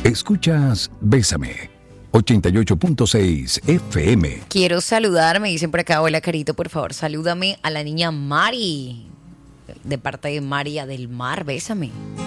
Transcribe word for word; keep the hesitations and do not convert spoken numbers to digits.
Escuchas Bésame, ochenta y ocho punto seis F M. Quiero saludar, me dicen por acá, hola Carito, por favor, salúdame a la niña Mari, de parte de María del Mar, bésame.